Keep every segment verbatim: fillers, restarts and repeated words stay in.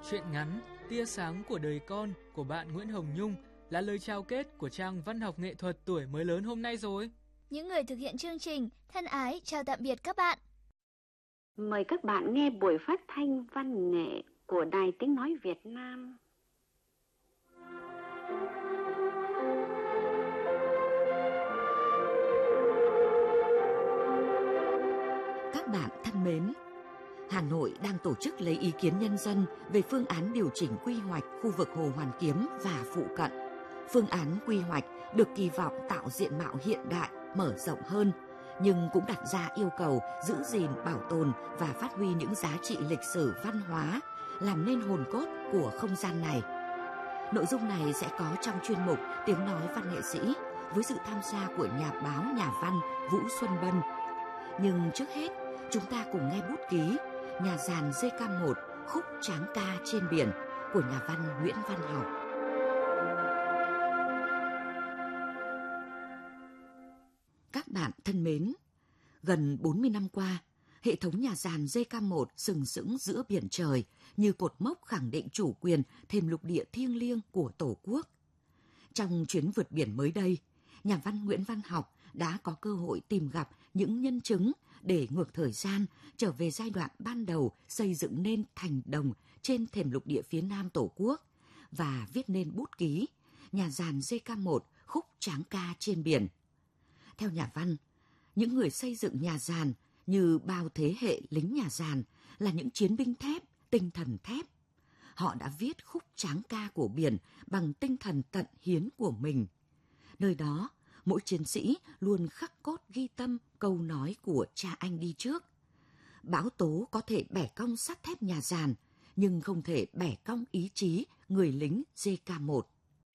Truyện ngắn Tia sáng của đời con của bạn Nguyễn Hồng Nhung là lời chào kết của trang văn học nghệ thuật tuổi mới lớn hôm nay rồi. Những người thực hiện chương trình thân ái chào tạm biệt các bạn. Mời các bạn nghe buổi phát thanh văn nghệ của Đài Tiếng Nói Việt Nam. Các bạn thân mến, Hà Nội đang tổ chức lấy ý kiến nhân dân về phương án điều chỉnh quy hoạch khu vực Hồ Hoàn Kiếm và phụ cận. Phương án quy hoạch được kỳ vọng tạo diện mạo hiện đại, mở rộng hơn, nhưng cũng đặt ra yêu cầu giữ gìn, bảo tồn và phát huy những giá trị lịch sử văn hóa, làm nên hồn cốt của không gian này. Nội dung này sẽ có trong chuyên mục Tiếng nói văn nghệ sĩ với sự tham gia của nhà báo, nhà văn Vũ Xuân Bân. Nhưng trước hết, chúng ta cùng nghe bút ký Nhà giàn giê ca một khúc Tráng ca trên biển của nhà văn Nguyễn Văn Học. Các bạn thân mến, gần bốn mươi năm qua, hệ thống nhà giàn giê ca một sừng sững giữa biển trời như cột mốc khẳng định chủ quyền thềm lục địa thiêng liêng của Tổ quốc. Trong chuyến vượt biển mới đây, nhà văn Nguyễn Văn Học đã có cơ hội tìm gặp những nhân chứng để ngược thời gian trở về giai đoạn ban đầu xây dựng nên thành đồng trên thềm lục địa phía Nam Tổ quốc và viết nên bút ký Nhà giàn giê ca một khúc Tráng ca trên biển. Theo nhà văn, những người xây dựng nhà giàn như bao thế hệ lính nhà giàn là những chiến binh thép, tinh thần thép. Họ đã viết khúc tráng ca của biển bằng tinh thần tận hiến của mình. Nơi đó, mỗi chiến sĩ luôn khắc cốt ghi tâm câu nói của cha anh đi trước. Bão tố có thể bẻ cong sắt thép nhà giàn, nhưng không thể bẻ cong ý chí người lính giê ca một.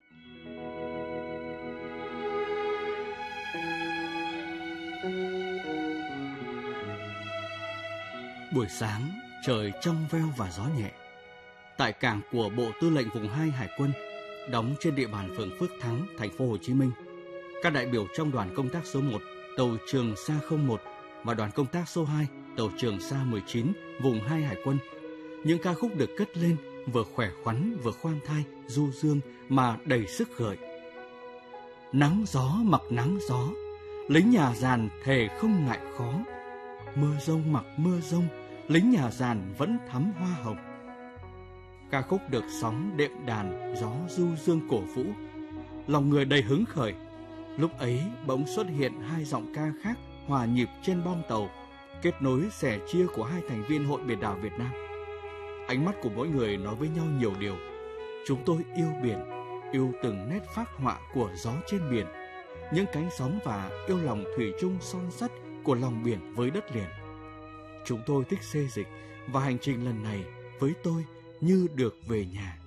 Buổi sáng, trời trong veo và gió nhẹ. Tại cảng của Bộ Tư lệnh Vùng hai Hải quân, đóng trên địa bàn phường Phước Thắng, thành phố Hồ Chí Minh, các đại biểu trong đoàn công tác số một, tàu Trường Sa không một và đoàn công tác số hai, tàu Trường Sa mười chín, Vùng hai Hải quân, những ca khúc được cất lên vừa khỏe khoắn vừa khoan thai, du dương mà đầy sức gợi. Nắng gió mặc nắng gió, lính nhà giàn thề không ngại khó. Mưa rông mặc mưa rông, lính nhà giàn vẫn thắm hoa hồng. Ca khúc được sóng đệm đàn, gió du dương cổ vũ, lòng người đầy hứng khởi. Lúc ấy bỗng xuất hiện hai giọng ca khác hòa nhịp trên bong tàu, kết nối sẻ chia của hai thành viên Hội Biển đảo Việt Nam. Ánh mắt của mỗi người nói với nhau nhiều điều. Chúng tôi yêu biển, yêu từng nét phác họa của gió trên biển, những cánh sóng và yêu lòng thủy chung son sắt của lòng biển với đất liền. Chúng tôi thích xê dịch và hành trình lần này với tôi như được về nhà.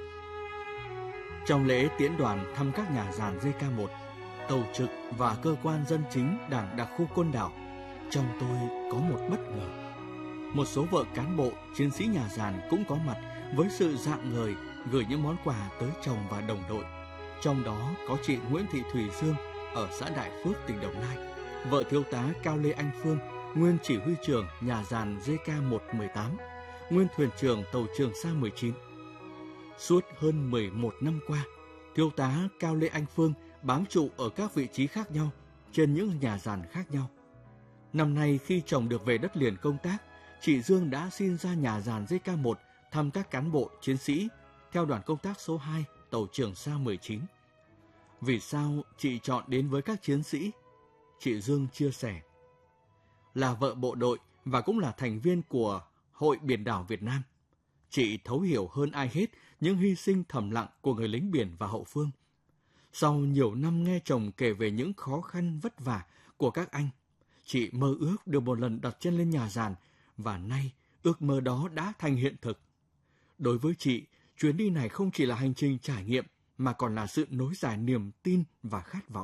Trong lễ tiễn đoàn thăm các nhà giàn giê ca một, tàu trực và cơ quan dân chính Đảng đặc khu Côn Đảo, trong tôi có một bất ngờ. Một số vợ cán bộ, chiến sĩ nhà giàn cũng có mặt với sự rạng ngời gửi những món quà tới chồng và đồng đội. Trong đó có chị Nguyễn Thị Thùy Dương ở xã Đại Phước, tỉnh Đồng Nai, vợ thiếu tá Cao Lê Anh Phương, nguyên chỉ huy trưởng nhà giàn giê ca một một tám, nguyên thuyền trưởng tàu Trường Sa mười chín. Suốt hơn mười một năm qua, thiếu tá Cao Lê Anh Phương bám trụ ở các vị trí khác nhau trên những nhà giàn khác nhau. Năm nay khi chồng được về đất liền công tác, chị Dương đã xin ra nhà giàn giê ca một thăm các cán bộ, chiến sĩ theo đoàn công tác số hai, tàu Trường Sa mười chín. Vì sao chị chọn đến với các chiến sĩ? Chị Dương chia sẻ. Là vợ bộ đội và cũng là thành viên của Hội Biển đảo Việt Nam, chị thấu hiểu hơn ai hết những hy sinh thầm lặng của người lính biển và hậu phương. Sau nhiều năm nghe chồng kể về những khó khăn vất vả của các anh, chị mơ ước được một lần đặt chân lên nhà giàn và nay ước mơ đó đã thành hiện thực. Đối với chị, chuyến đi này không chỉ là hành trình trải nghiệm mà còn là sự nối dài niềm tin và khát vọng.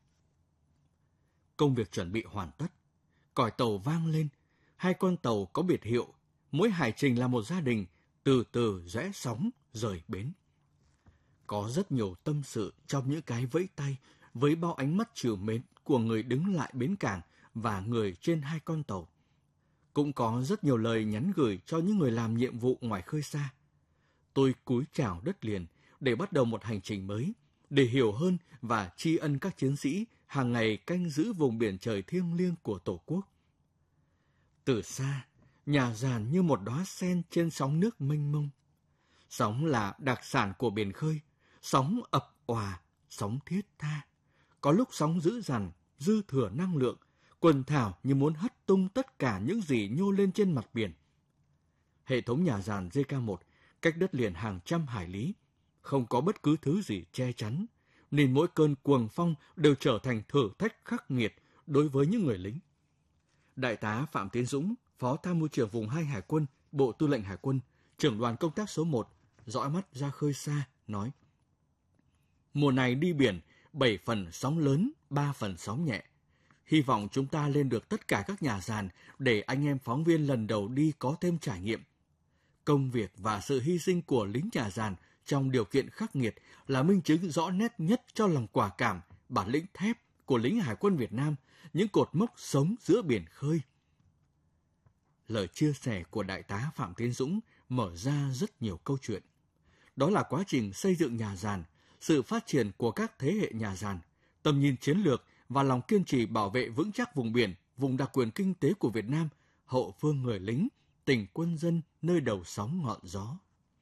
Công việc chuẩn bị hoàn tất, còi tàu vang lên, hai con tàu có biệt hiệu, mỗi hải trình là một gia đình, từ từ rẽ sóng rời bến. Có rất nhiều tâm sự trong những cái vẫy tay với bao ánh mắt trìu mến của người đứng lại bến cảng và người trên hai con tàu. Cũng có rất nhiều lời nhắn gửi cho những người làm nhiệm vụ ngoài khơi xa. tôi cúi chào đất liền để bắt đầu một hành trình mới, để hiểu hơn và tri ân các chiến sĩ hàng ngày canh giữ vùng biển trời thiêng liêng của Tổ quốc. Từ xa, nhà giàn như một đóa sen trên sóng nước mênh mông. Sóng là đặc sản của biển khơi, sóng ập òa, sóng thiết tha. Có lúc sóng dữ dằn, dư thừa năng lượng, quần thảo như muốn hất tung tất cả những gì nhô lên trên mặt biển. Hệ thống nhà giàn giê ca một cách đất liền hàng trăm hải lý, không có bất cứ thứ gì che chắn, nên mỗi cơn cuồng phong đều trở thành thử thách khắc nghiệt đối với những người lính. Đại tá Phạm Tiến Dũng, Phó Tham mưu trưởng vùng hai Hải quân, Bộ Tư lệnh Hải quân, trưởng đoàn công tác số một, dõi mắt ra khơi xa, nói: Mùa này đi biển, bảy phần sóng lớn, ba phần sóng nhẹ. Hy vọng chúng ta lên được tất cả các nhà giàn để anh em phóng viên lần đầu đi có thêm trải nghiệm. Công việc và sự hy sinh của lính nhà giàn trong điều kiện khắc nghiệt là minh chứng rõ nét nhất cho lòng quả cảm, bản lĩnh thép của lính Hải quân Việt Nam, những cột mốc sống giữa biển khơi. Lời chia sẻ của Đại tá Phạm Tiến Dũng mở ra rất nhiều câu chuyện. Đó là quá trình xây dựng nhà giàn, sự phát triển của các thế hệ nhà giàn, tầm nhìn chiến lược và lòng kiên trì bảo vệ vững chắc vùng biển, vùng đặc quyền kinh tế của Việt Nam, hậu phương người lính, tình quân dân nơi đầu sóng ngọn gió.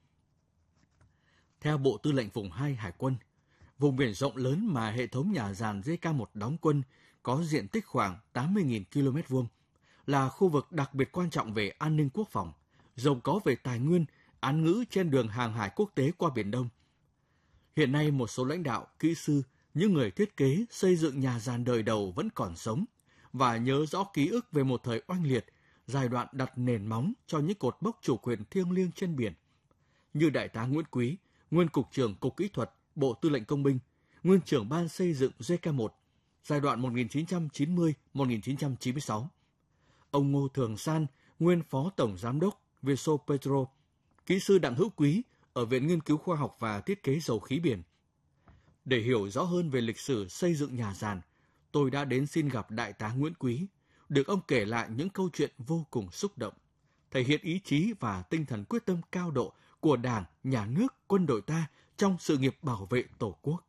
Theo Bộ Tư lệnh Vùng hai Hải quân, vùng biển rộng lớn mà hệ thống nhà giàn giê ca một đóng quân có diện tích khoảng tám mươi nghìn ki lô mét vuông, là khu vực đặc biệt quan trọng về an ninh quốc phòng, giàu có về tài nguyên, án ngữ trên đường hàng hải quốc tế qua Biển Đông. Hiện nay một số lãnh đạo, kỹ sư, những người thiết kế xây dựng nhà giàn đời đầu vẫn còn sống và nhớ rõ ký ức về một thời oanh liệt, giai đoạn đặt nền móng cho những cột mốc chủ quyền thiêng liêng trên biển. Như Đại tá Nguyễn Quý, nguyên Cục trưởng Cục Kỹ thuật, Bộ Tư lệnh Công binh, nguyên trưởng ban xây dựng giê ca một, giai đoạn một nghìn chín trăm chín mươi đến một nghìn chín trăm chín mươi sáu. Ông Ngô Thường San, nguyên Phó Tổng Giám đốc Vietso-Petro, kỹ sư Đặng Hữu Quý ở Viện Nghiên cứu Khoa học và Thiết kế Dầu khí biển. Để hiểu rõ hơn về lịch sử xây dựng nhà giàn, tôi đã đến xin gặp Đại tá Nguyễn Quý, được ông kể lại những câu chuyện vô cùng xúc động, thể hiện ý chí và tinh thần quyết tâm cao độ của Đảng, Nhà nước, quân đội ta trong sự nghiệp bảo vệ Tổ quốc.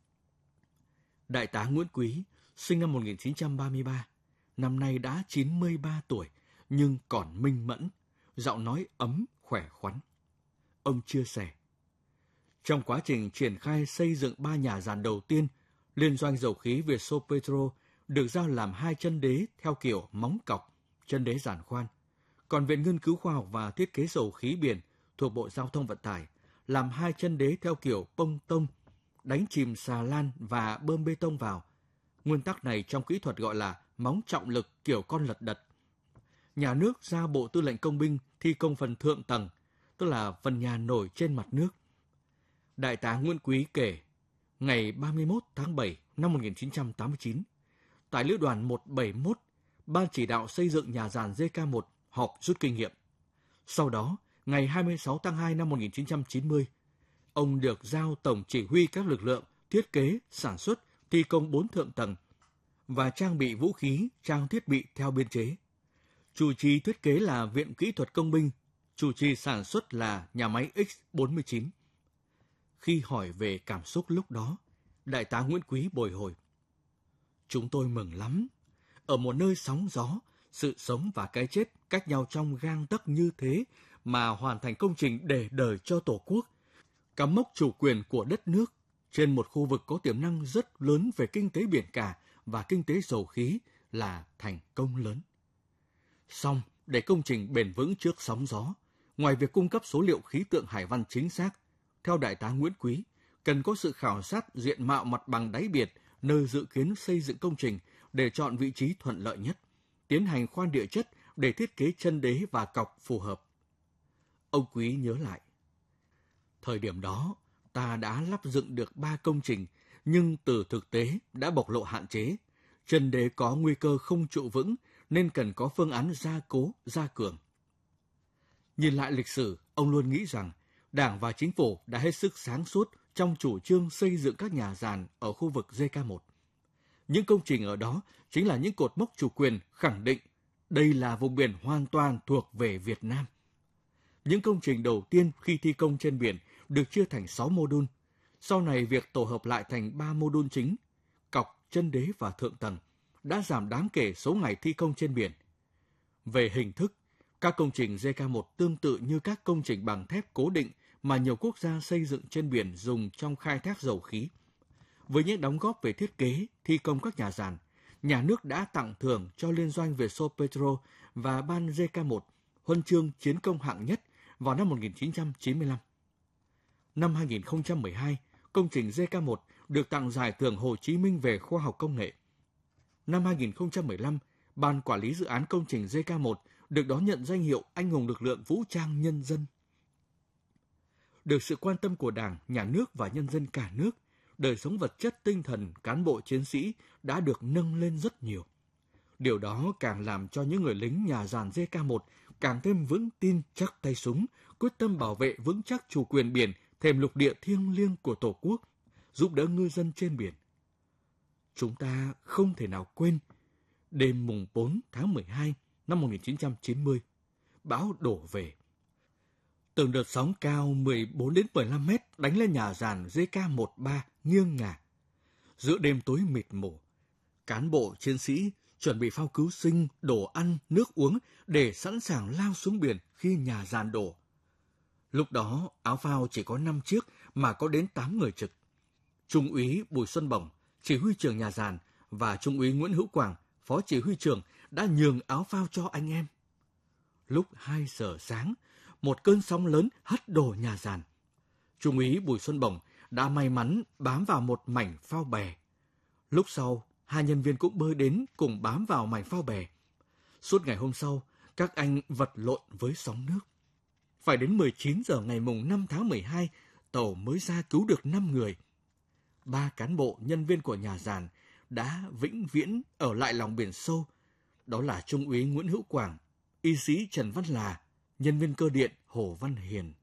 Đại tá Nguyễn Quý, sinh năm một nghìn chín trăm ba mươi ba, năm nay đã chín mươi ba tuổi, nhưng còn minh mẫn, giọng nói ấm, khỏe khoắn. Ông chia sẻ, trong quá trình triển khai xây dựng ba nhà giàn đầu tiên, Liên doanh dầu khí Vietso-Petro được giao làm hai chân đế theo kiểu móng cọc, chân đế giàn khoan. Còn Viện Nghiên cứu Khoa học và Thiết kế Dầu khí biển thuộc Bộ Giao thông Vận tải làm hai chân đế theo kiểu pông tông, đánh chìm xà lan và bơm bê tông vào. Nguyên tắc này trong kỹ thuật gọi là móng trọng lực kiểu con lật đật. Nhà nước giao Bộ Tư lệnh Công binh thi công phần thượng tầng, tức là phần nhà nổi trên mặt nước. Đại tá Nguyễn Quý kể, ngày ba mươi mốt tháng bảy năm một nghìn chín trăm tám mươi chín, tại Lữ đoàn một bảy mốt, Ban chỉ đạo xây dựng nhà giàn giê ca một họp rút kinh nghiệm. Sau đó, ngày hai mươi sáu tháng hai năm một nghìn chín trăm chín mươi, ông được giao tổng chỉ huy các lực lượng thiết kế, sản xuất, thi công bốn thượng tầng và trang bị vũ khí, trang thiết bị theo biên chế. Chủ trì thiết kế là Viện Kỹ thuật Công binh, chủ trì sản xuất là nhà máy X bốn mươi chín. Khi hỏi về cảm xúc lúc đó, Đại tá Nguyễn Quý bồi hồi. Chúng tôi mừng lắm. Ở một nơi sóng gió, sự sống và cái chết cách nhau trong gang tấc như thế mà hoàn thành công trình để đời cho Tổ quốc, cắm mốc chủ quyền của đất nước trên một khu vực có tiềm năng rất lớn về kinh tế biển cả và kinh tế dầu khí là thành công lớn. Song, để công trình bền vững trước sóng gió, ngoài việc cung cấp số liệu khí tượng hải văn chính xác, theo Đại tá Nguyễn Quý, cần có sự khảo sát diện mạo mặt bằng đáy biển nơi dự kiến xây dựng công trình để chọn vị trí thuận lợi nhất, tiến hành khoan địa chất để thiết kế chân đế và cọc phù hợp. Ông Quý nhớ lại, thời điểm đó, ta đã lắp dựng được ba công trình, nhưng từ thực tế đã bộc lộ hạn chế. Chân đế có nguy cơ không trụ vững nên cần có phương án gia cố, gia cường. Nhìn lại lịch sử, ông luôn nghĩ rằng Đảng và Chính phủ đã hết sức sáng suốt trong chủ trương xây dựng các nhà giàn ở khu vực giê ca một. Những công trình ở đó chính là những cột mốc chủ quyền khẳng định đây là vùng biển hoàn toàn thuộc về Việt Nam. Những công trình đầu tiên khi thi công trên biển được chia thành sáu mô đun. Sau này việc tổ hợp lại thành ba mô đun chính, cọc, chân đế và thượng tầng, đã giảm đáng kể số ngày thi công trên biển. Về hình thức, các công trình giê ca một tương tự như các công trình bằng thép cố định mà nhiều quốc gia xây dựng trên biển dùng trong khai thác dầu khí. Với những đóng góp về thiết kế, thi công các nhà giàn, nhà nước đã tặng thưởng cho Liên doanh Vietso-Petro và ban giê ca một huân chương chiến công hạng nhất vào năm một nghìn chín trăm chín mươi lăm. Năm hai nghìn không trăm mười hai, công trình giê ca một được tặng giải thưởng Hồ Chí Minh về khoa học công nghệ. Năm hai nghìn không trăm mười lăm, Ban Quản lý Dự án Công trình giê ca một được đón nhận danh hiệu Anh hùng lực lượng vũ trang nhân dân. Được sự quan tâm của Đảng, Nhà nước và nhân dân cả nước, đời sống vật chất tinh thần cán bộ chiến sĩ đã được nâng lên rất nhiều. Điều đó càng làm cho những người lính nhà giàn giê ca một càng thêm vững tin chắc tay súng, quyết tâm bảo vệ vững chắc chủ quyền biển, thềm lục địa thiêng liêng của Tổ quốc, giúp đỡ ngư dân trên biển. Chúng ta không thể nào quên đêm mùng bốn tháng mười hai năm một nghìn chín trăm chín mươi, bão đổ về. Từng đợt sóng cao mười bốn đến mười lăm mét đánh lên nhà giàn giê ca một ba nghiêng ngả. Giữa đêm tối mịt mù, cán bộ chiến sĩ chuẩn bị phao cứu sinh, đồ ăn, nước uống để sẵn sàng lao xuống biển khi nhà giàn đổ. Lúc đó, áo phao chỉ có năm chiếc mà có đến tám người trực. Trung úy Bùi Xuân Bổng, chỉ huy trưởng nhà giàn, và Trung úy Nguyễn Hữu Quảng, phó chỉ huy trưởng đã nhường áo phao cho anh em. Lúc hai giờ sáng, một cơn sóng lớn hất đổ nhà giàn. Trung úy Bùi Xuân Bổng đã may mắn bám vào một mảnh phao bè. Lúc sau, hai nhân viên cũng bơi đến cùng bám vào mảnh phao bè. Suốt ngày hôm sau, các anh vật lộn với sóng nước. Phải đến mười chín giờ ngày mùng năm tháng mười hai, tàu mới ra cứu được năm người. Ba cán bộ nhân viên của nhà giàn đã vĩnh viễn ở lại lòng biển sâu. Đó là Trung úy Nguyễn Hữu Quảng, y sĩ Trần Văn Là, nhân viên cơ điện Hồ Văn Hiền.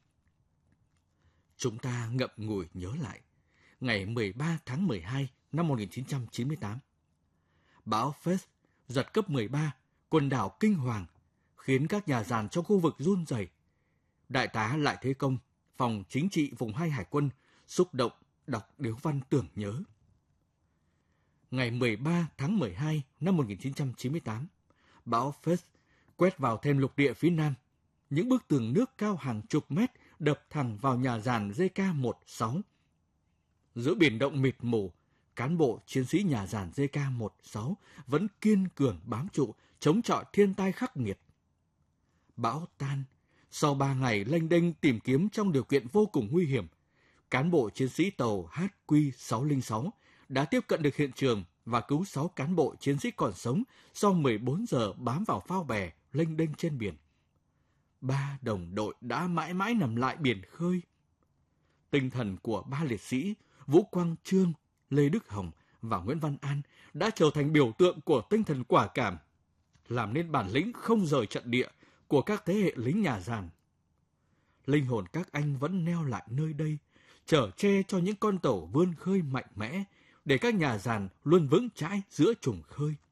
Chúng ta ngậm ngùi nhớ lại, ngày mười ba tháng mười hai năm một nghìn chín trăm chín mươi tám, bão Fes giật cấp mười ba, quần đảo kinh hoàng, khiến các nhà giàn trong khu vực run rẩy. Đại tá Lại Thế Công, phòng chính trị vùng hai Hải quân, xúc động đọc điếu văn tưởng nhớ. Ngày mười ba tháng mười hai năm một nghìn chín trăm chín mươi tám, bão Fes quét vào thềm lục địa phía nam. Những bức tường nước cao hàng chục mét đập thẳng vào nhà giàn giê ca một sáu. Giữa biển động mịt mù, cán bộ chiến sĩ nhà giàn giê ca một sáu vẫn kiên cường bám trụ, chống chọi thiên tai khắc nghiệt. Bão tan, sau ba ngày lênh đênh tìm kiếm trong điều kiện vô cùng nguy hiểm, cán bộ chiến sĩ tàu hát quy sáu không sáu đã tiếp cận được hiện trường và cứu sáu cán bộ chiến sĩ còn sống sau mười bốn giờ bám vào phao bè lênh đênh trên biển. Ba đồng đội đã mãi mãi nằm lại biển khơi. Tinh thần của ba liệt sĩ Vũ Quang Trương, Lê Đức Hồng và Nguyễn Văn An đã trở thành biểu tượng của tinh thần quả cảm, làm nên bản lĩnh không rời trận địa của các thế hệ lính nhà giàn. Linh hồn các anh vẫn neo lại nơi đây, chở che cho những con tàu vươn khơi mạnh mẽ, để các nhà giàn luôn vững chãi giữa trùng khơi.